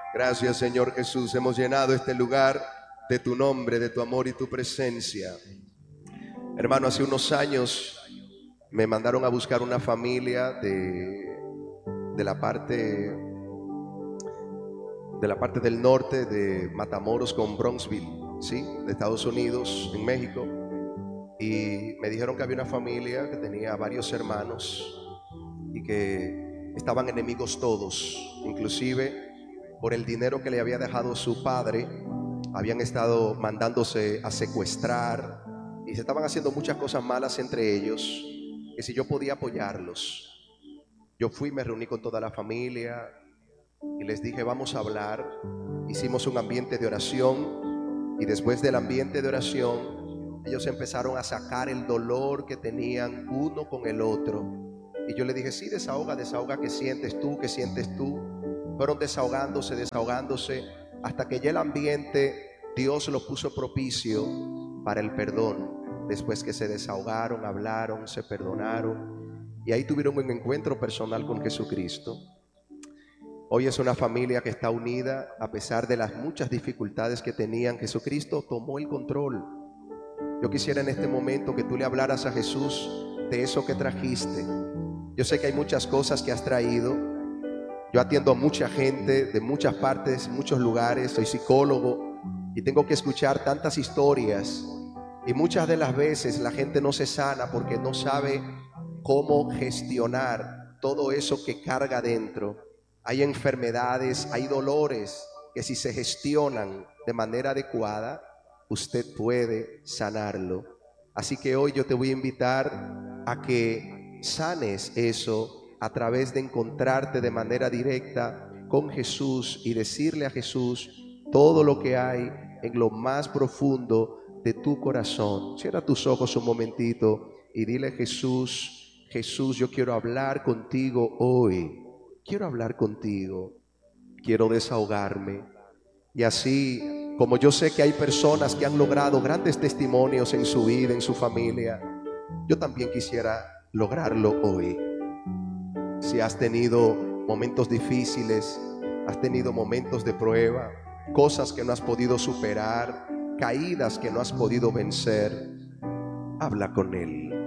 Gracias, Señor Jesús. Hemos llenado este lugar de tu nombre, de tu amor y tu presencia. Hermano, hace unos años me mandaron a buscar una familia de la parte del norte de Matamoros con Bronxville, ¿sí? De Estados Unidos, en México. Y me dijeron que había una familia que tenía varios hermanos y que estaban enemigos todos, inclusive por el dinero que le había dejado su padre. Habían estado mandándose a secuestrar y se estaban haciendo muchas cosas malas entre ellos, que si yo podía apoyarlos. Yo fui, me reuní con toda la familia y les dije, vamos a hablar. Hicimos un ambiente de oración y después del ambiente de oración ellos empezaron a sacar el dolor que tenían uno con el otro. Y yo le dije, sí, desahoga, desahoga, ¿qué sientes tú? ¿Qué sientes tú? Fueron desahogándose, desahogándose, hasta que ya el ambiente Dios lo puso propicio para el perdón. Después que se desahogaron, hablaron, se perdonaron y ahí tuvieron un encuentro personal con Jesucristo. Hoy es una familia que está unida a pesar de las muchas dificultades que tenían. Jesucristo tomó el control. Yo quisiera en este momento que tú le hablaras a Jesús de eso que trajiste. Yo sé que hay muchas cosas que has traído. Yo atiendo a mucha gente de muchas partes, muchos lugares. Soy psicólogo y tengo que escuchar tantas historias. Y muchas de las veces la gente no se sana porque no sabe cómo gestionar todo eso que carga dentro. Hay enfermedades, hay dolores que si se gestionan de manera adecuada, usted puede sanarlo. Así que hoy yo te voy a invitar a que sanes eso a través de encontrarte de manera directa con Jesús y decirle a Jesús todo lo que hay en lo más profundo de tu corazón. Cierra tus ojos un momentito y dile, Jesús, Jesús, yo quiero hablar contigo hoy. Quiero hablar contigo. Quiero desahogarme. Y así como yo sé que hay personas que han logrado grandes testimonios en su vida, en su familia, yo también quisiera lograrlo hoy. Si has tenido momentos difíciles, has tenido momentos de prueba, cosas que no has podido superar, caídas que no has podido vencer, habla con Él.